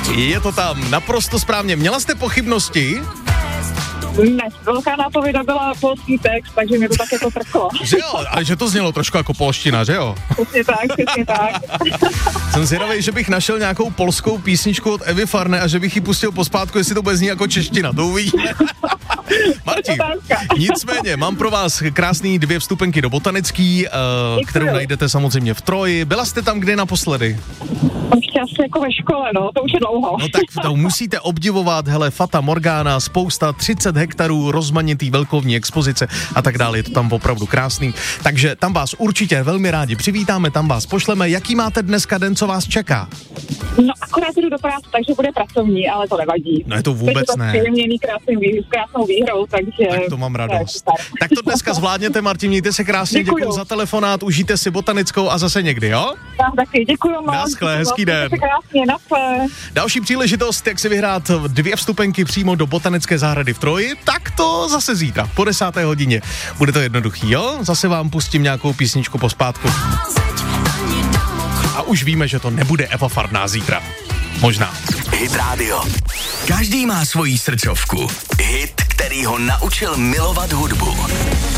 Je to tam, naprosto správně. Měla jste pochybnosti? Ne, velká nápověda byla polský text, takže mě to tak jako trklo. Že jo, ale že to znělo trošku jako polština, že jo? Přesně tak. Jsem zvědavý, že bych našel nějakou polskou písničku od Evy Farné a že bych ji pustil pospátku, jestli to bude znít jako čeština, to uvidíme. Martin, nicméně, mám pro vás krásný 2 vstupenky do Botanický, kterou najdete samozřejmě v Troji. Byla jste tam kdy naposledy? Ještě asi jako ve škole, no, to už je dlouho. No tak to musíte obdivovat, hele, Fata Morgana, spousta, 30 hektarů, rozmanitý velkovní expozice a tak dále, je to tam opravdu krásný. Takže tam vás určitě velmi rádi přivítáme, tam vás pošleme. Jaký máte dneska den, co vás čeká? No akorát jdu do práce, takže bude pracovní, ale to nevadí. No je to vůbec ne. Příjemněný krásnou výhrou, takže... Tak to mám radost. Tak to dneska zvládněte, Martin, mějte se krásně, děkuju za telefonát, užijte si Botanickou a zase někdy, jo? Tak taky, děkuju moc. Naschle, hezký den. Krásně, Další příležitost, jak si vyhrát 2 vstupenky přímo do Botanické zahrady v Troji, tak to zase zítra, po 10. hodině. Bude to jednoduchý, jo? Zase vám pustím nějakou písničku pospátku. A už víme, že to nebude Eva Farná zítra. Možná. Hit Radio. Každý má svoji srdcovku. Hit, který ho naučil milovat hudbu.